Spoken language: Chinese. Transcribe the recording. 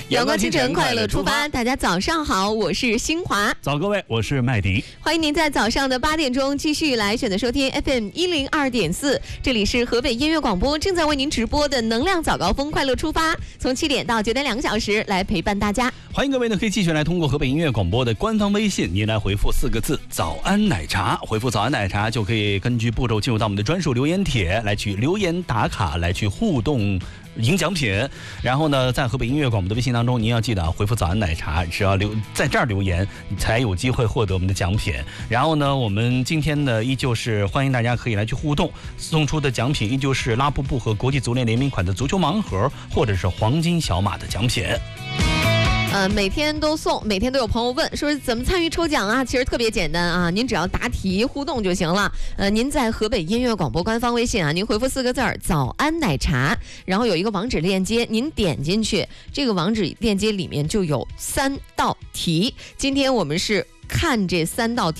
阳光清晨快乐出发，大家早上好，我是新华。 早各位，我是麦迪。 欢迎您在早上的8点钟继续来选择收听 FM102.4，这里是河北音乐广播正在为您直播的能量早高峰快乐出发，从7点到9点2个小时来陪伴大家。 欢迎各位呢，可以继续来通过河北音乐广播的官方微信，您来回复4个字早安奶茶，回复早安奶茶就可以根据步骤进入到我们的专属留言帖，来去留言打卡，来去互动赢奖品。然后呢，在河北音乐广播的微信当中，您要记得回复早安奶茶，只要在这儿留言，你才有机会获得我们的奖品。然后呢，我们今天呢依旧是欢迎大家可以来去互动，送出的奖品依旧是拉布布和国际足联联名款的足球盲盒，或者是黄金小马的奖品。 每天都送，每天都有朋友问说怎么参与抽奖啊？其实特别简单啊，您只要答题互动就行了。您在河北音乐广播官方微信啊，您回复4个字早安奶茶，然后有一个网址链接，您点进去，这个网址链接里面就有3道题。今天我们是看这3道题